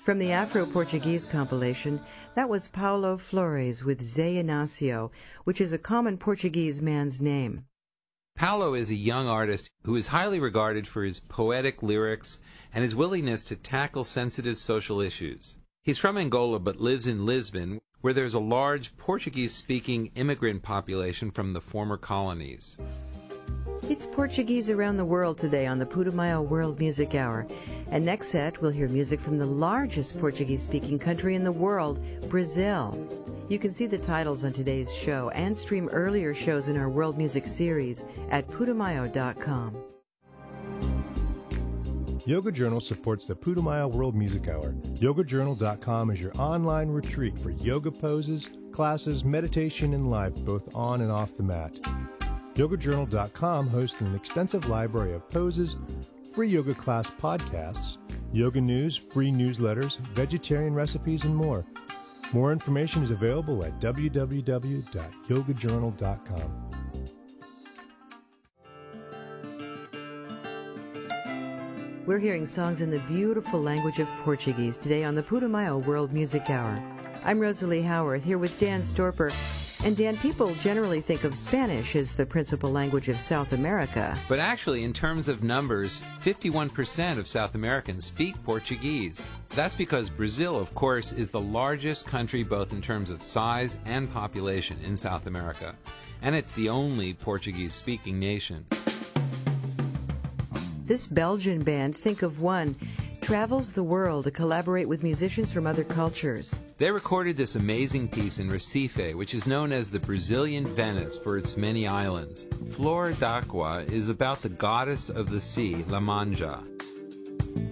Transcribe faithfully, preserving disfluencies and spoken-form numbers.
From the Afro-Portuguese compilation, that was Paulo Flores with Zé Inácio, which is a common Portuguese man's name. Paulo is a young artist who is highly regarded for his poetic lyrics and his willingness to tackle sensitive social issues. He's from Angola but lives in Lisbon, where there's a large Portuguese-speaking immigrant population from the former colonies. It's Portuguese around the world today on the Putumayo World Music Hour. And next set, we'll hear music from the largest Portuguese-speaking country in the world, Brazil. You can see the titles on today's show and stream earlier shows in our World Music series at putumayo dot com. Yoga Journal supports the Putumayo World Music Hour. yoga journal dot com is your online retreat for yoga poses, classes, meditation, and life, both on and off the mat. yoga journal dot com hosts an extensive library of poses, free yoga class podcasts, yoga news, free newsletters, vegetarian recipes, and more. More information is available at w w w dot yoga journal dot com. We're hearing songs in the beautiful language of Portuguese today on the Putumayo World Music Hour. I'm Rosalie Howarth here with Dan Storper. And Dan, people generally think of Spanish as the principal language of South America. But actually, in terms of numbers, fifty-one percent of South Americans speak Portuguese. That's because Brazil, of course, is the largest country both in terms of size and population in South America. And it's the only Portuguese-speaking nation. This Belgian band, Think of One, travels the world to collaborate with musicians from other cultures. They recorded this amazing piece in Recife, which is known as the Brazilian Venice for its many islands. Flor d'Aqua is about the goddess of the sea, La Manja.